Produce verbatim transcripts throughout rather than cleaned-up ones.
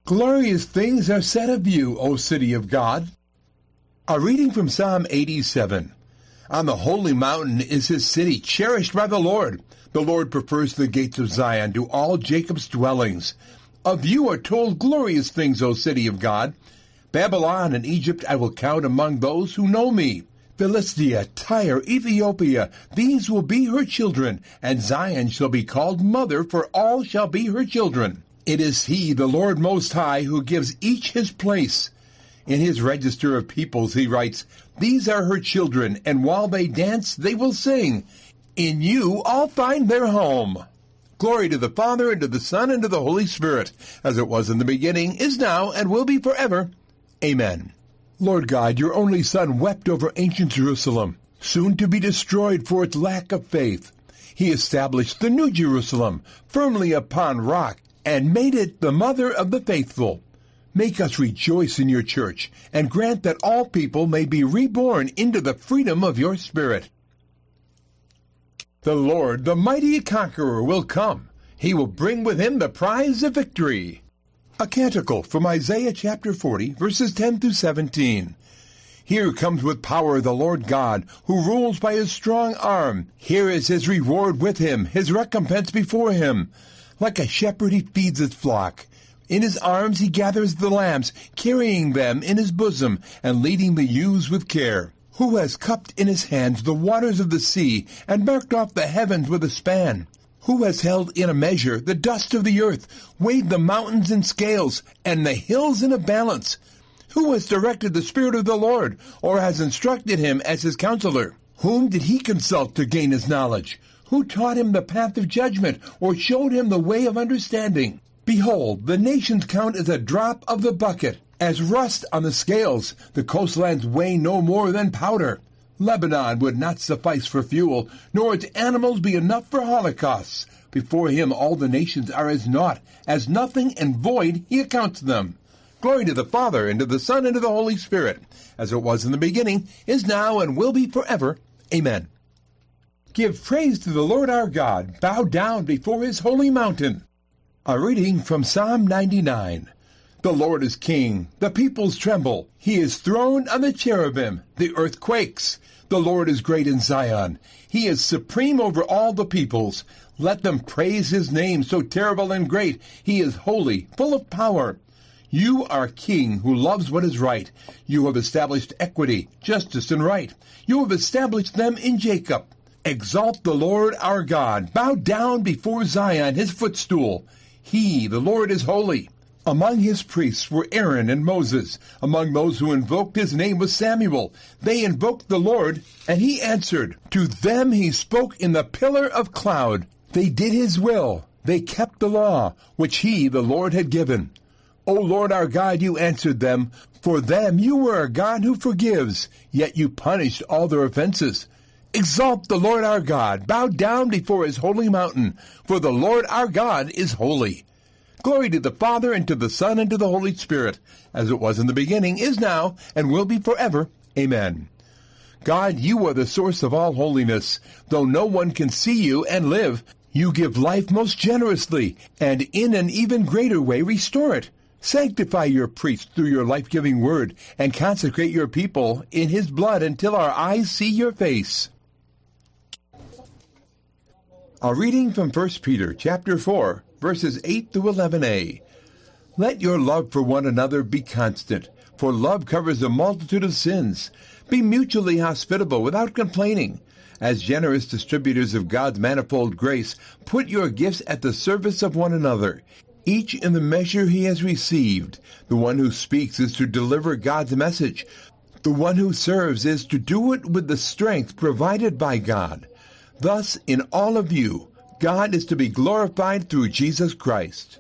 Glorious things are said of you, O city of God. A reading from Psalm eighty-seven. On the holy mountain is his city, cherished by the Lord. The Lord prefers the gates of Zion to all Jacob's dwellings. Of you are told glorious things, O city of God. Babylon and Egypt I will count among those who know me. Philistia, Tyre, Ethiopia, these will be her children, and Zion shall be called mother, for all shall be her children. It is he, the Lord Most High, who gives each his place. In his register of peoples he writes, These are her children, and while they dance they will sing. In you all find their home. Glory to the Father, and to the Son, and to the Holy Spirit, as it was in the beginning, is now, and will be forever. Amen. Lord God, your only Son wept over ancient Jerusalem, soon to be destroyed for its lack of faith. He established the New Jerusalem, firmly upon rock, and made it the mother of the faithful. Make us rejoice in your church, and grant that all people may be reborn into the freedom of your Spirit. The Lord, the mighty conqueror, will come. He will bring with him the prize of victory. A canticle from Isaiah chapter forty, verses ten through seventeen. Here comes with power the Lord God, who rules by his strong arm. Here is his reward with him, his recompense before him. Like a shepherd he feeds his flock. In his arms he gathers the lambs, carrying them in his bosom, and leading the ewes with care. Who has cupped in his hands the waters of the sea, and marked off the heavens with a span? Who has held in a measure the dust of the earth, weighed the mountains in scales, and the hills in a balance? Who has directed the Spirit of the Lord, or has instructed him as his counselor? Whom did he consult to gain his knowledge? Who taught him the path of judgment, or showed him the way of understanding? Behold, the nations count as a drop of the bucket, as rust on the scales. The coastlands weigh no more than powder. Lebanon would not suffice for fuel, nor its animals be enough for holocausts. Before him all the nations are as naught, as nothing and void he accounts them. Glory to the Father, and to the Son, and to the Holy Spirit, as it was in the beginning, is now, and will be forever. Amen. Give praise to the Lord our God. Bow down before his holy mountain. A reading from Psalm ninety-nine. The Lord is king. The peoples tremble. He is throned on the cherubim. The earth quakes. The Lord is great in Zion. He is supreme over all the peoples. Let them praise his name, so terrible and great. He is holy, full of power. You are king who loves what is right. You have established equity, justice, and right. You have established them in Jacob. Exalt the Lord our God. Bow down before Zion, his footstool. He, the Lord, is holy. Among his priests were Aaron and Moses. Among those who invoked his name was Samuel. They invoked the Lord, and he answered. To them he spoke in the pillar of cloud. They did his will. They kept the law, which he, the Lord, had given. O Lord our God, you answered them. For them you were a God who forgives, yet you punished all their offenses. Exalt the Lord our God. Bow down before his holy mountain, for the Lord our God is holy. Glory to the Father, and to the Son, and to the Holy Spirit, as it was in the beginning, is now, and will be forever. Amen. God, you are the source of all holiness. Though no one can see you and live, you give life most generously, and in an even greater way restore it. Sanctify your priests through your life-giving word, and consecrate your people in his blood until our eyes see your face. A reading from First Peter chapter four, verses eight through eleven a. Let your love for one another be constant, for love covers a multitude of sins. Be mutually hospitable without complaining. As generous distributors of God's manifold grace, put your gifts at the service of one another, each in the measure he has received. The one who speaks is to deliver God's message. The one who serves is to do it with the strength provided by God. Thus, in all of you, God is to be glorified through Jesus Christ.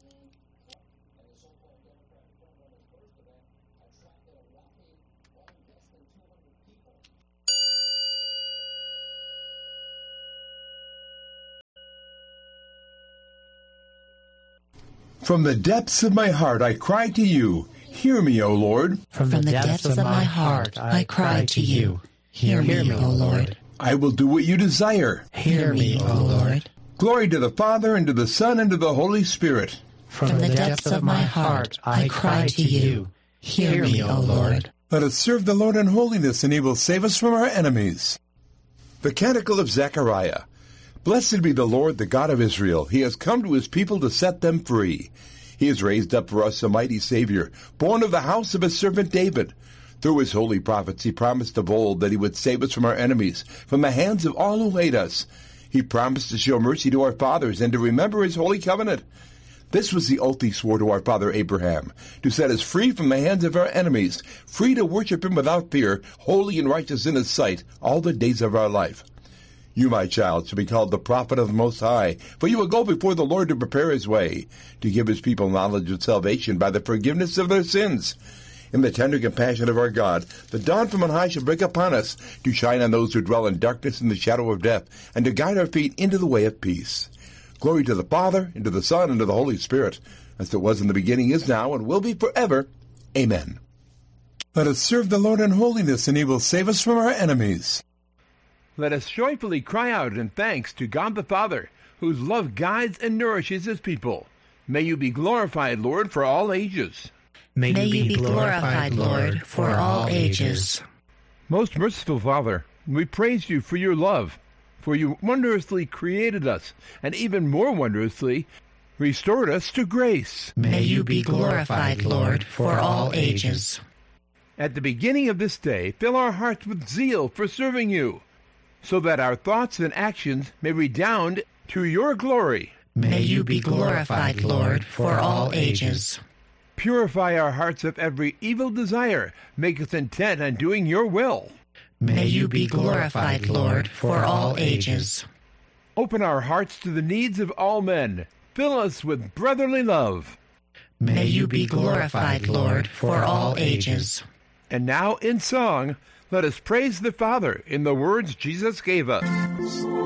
From the depths of my heart I cry to you. Hear me, O Lord. From the depths of my heart I cry to you. Hear me, O Lord. I will do what you desire. Hear me, O Lord. Glory to the Father, and to the Son, and to the Holy Spirit. From the depths of my heart I cry to you. Hear me, O Lord. Let us serve the Lord in holiness, and he will save us from our enemies. The Canticle of Zechariah. Blessed be the Lord, the God of Israel. He has come to his people to set them free. He has raised up for us a mighty Savior, born of the house of his servant David. Through his holy prophets he promised of old that he would save us from our enemies, from the hands of all who hate us. He promised to show mercy to our fathers and to remember his holy covenant. This was the oath he swore to our father Abraham, to set us free from the hands of our enemies, free to worship him without fear, holy and righteous in his sight, all the days of our life. You, my child, shall be called the prophet of the Most High, for you will go before the Lord to prepare his way, to give his people knowledge of salvation by the forgiveness of their sins. In the tender compassion of our God, the dawn from on high shall break upon us, to shine on those who dwell in darkness and the shadow of death, and to guide our feet into the way of peace. Glory to the Father, and to the Son, and to the Holy Spirit, as it was in the beginning, is now, and will be forever. Amen. Let us serve the Lord in holiness, and he will save us from our enemies. Let us joyfully cry out in thanks to God the Father, whose love guides and nourishes his people. May you be glorified, Lord, for all ages. May, May you be glorified, Lord, for all ages. Most merciful Father, we praise you for your love, for you wondrously created us, and even more wondrously, restored us to grace. May you be glorified, Lord, for all ages. At the beginning of this day, fill our hearts with zeal for serving you, so that our thoughts and actions may redound to your glory. May you be glorified, Lord, for all ages. Purify our hearts of every evil desire. Make us intent on doing your will. May you be glorified, Lord, for all ages. Open our hearts to the needs of all men. Fill us with brotherly love. May you be glorified, Lord, for all ages. And now, in song, let us praise the Father in the words Jesus gave us.